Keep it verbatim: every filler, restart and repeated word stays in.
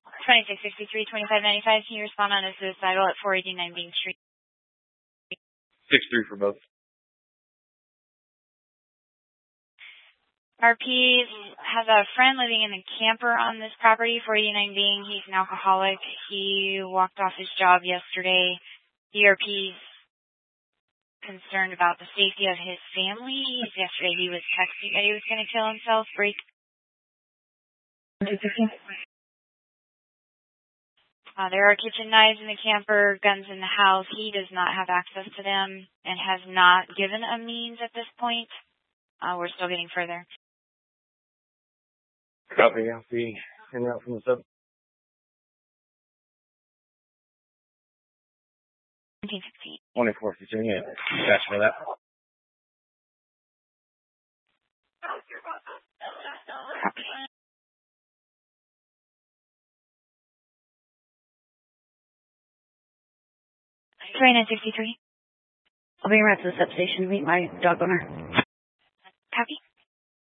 twenty-six sixty-three, twenty-five ninety-five. Can you respond on a suicidal at four eighty-nine Bean Street? six three for both. R P has a friend living in a camper on this property, four eighty-nine Bean. He's an alcoholic. He walked off his job yesterday. The R P's concerned about the safety of his family. Yesterday he was texting that he was going to kill himself. Break. Uh, there are kitchen knives in the camper, guns in the house. He does not have access to them and has not given a means at this point. Uh, we're still getting further. Copy, I'll be in route from the sub. nineteen sixteen. twenty-four fifteen, yeah. Gotcha for that. Copy. twenty-nine sixty-three. I'll be right to the substation to meet my dog owner. Copy.